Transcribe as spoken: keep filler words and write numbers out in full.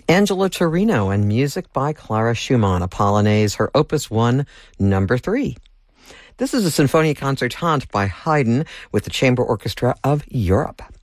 Angela Torino and music by Clara Schumann, a Polonaise, her Opus one, number three. This is a Sinfonia Concertante by Haydn with the Chamber Orchestra of Europe.